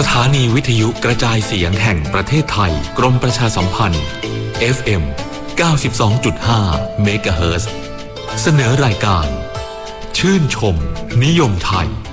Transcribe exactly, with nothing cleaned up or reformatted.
ถานีวิทยุกระจายเสียงแห่งประเทศไทยกรมประชาสัมพันธ์ เอฟ เอ็ม เก้าสิบสองจุดห้า เมกะเฮิรตซ์เสนอรายการชื่นชมนิยมไทย